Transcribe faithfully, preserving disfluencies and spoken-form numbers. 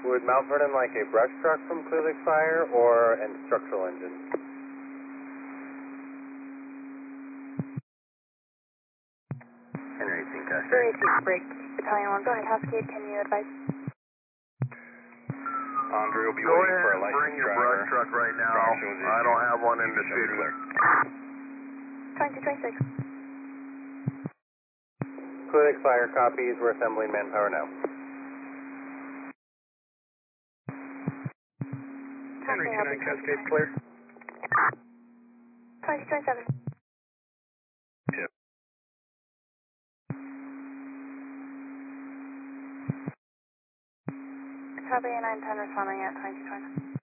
Would Mount Vernon like a brush truck from Clear Lake Fire or a structural engine? Henry eighteen Cascade. Henry eighteen, break. Battalion one from Cascade, can you advise? Andre will be Go waiting ahead for a and licensed bring your driver. brush truck right now. Caution was I don't have one in the issued. city. twenty twenty-six. Clear Lake Fire copies. We're assembling manpower now. Henry eighteen Cascade clear. twenty twenty-seven. Tip. Copy nine ten responding at twenty twenty.